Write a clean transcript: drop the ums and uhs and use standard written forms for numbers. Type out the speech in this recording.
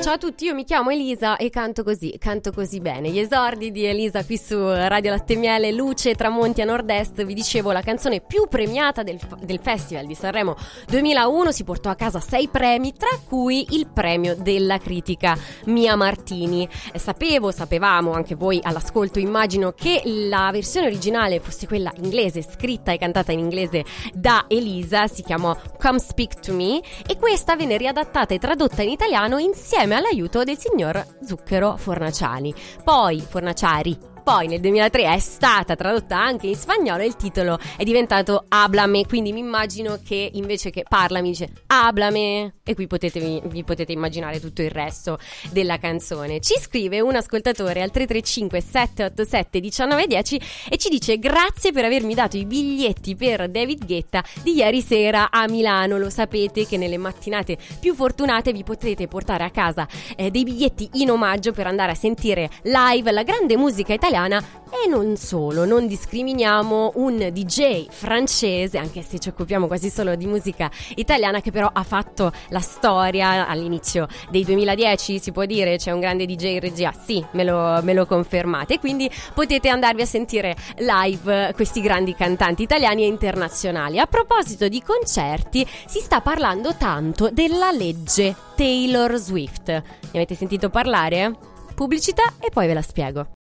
Ciao a tutti, io mi chiamo Elisa e canto così bene. Gli esordi di Elisa qui su Radio Latte Miele, luce, tramonti a nord-est. Vi dicevo, la canzone più premiata del Festival di Sanremo 2001, si portò a casa 6 premi, tra cui il premio della critica Mia Martini. Sapevamo, anche voi all'ascolto immagino, che la versione originale fosse quella inglese, scritta e cantata in inglese da Elisa, si chiamò Come Speak to Me, e questa venne riadattata e tradotta in italiano insieme all'aiuto del signor Zucchero Fornaciari. Poi nel 2003 è stata tradotta anche in spagnolo e il titolo è diventato Háblame, quindi mi immagino che invece che parlami dice Háblame, e qui vi potete immaginare tutto il resto della canzone. Ci scrive un ascoltatore al 335 787 1910 e ci dice: grazie per avermi dato i biglietti per David Guetta di ieri sera a Milano. Lo sapete che nelle mattinate più fortunate vi potete portare a casa dei biglietti in omaggio per andare a sentire live la grande musica italiana. E non solo, non discriminiamo un DJ francese, anche se ci occupiamo quasi solo di musica italiana, che però ha fatto la storia all'inizio dei 2010, si può dire. C'è un grande DJ in regia, sì, me lo confermate, quindi potete andarvi a sentire live questi grandi cantanti italiani e internazionali. A proposito di concerti, si sta parlando tanto della legge Taylor Swift. Ne avete sentito parlare? Pubblicità e poi ve la spiego.